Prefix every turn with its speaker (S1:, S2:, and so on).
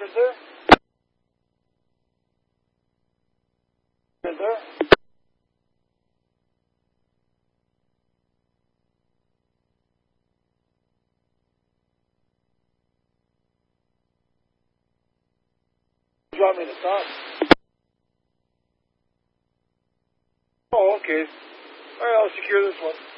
S1: Is there? Is there? You want me to stop? Oh, okay. All right, I'll secure this one.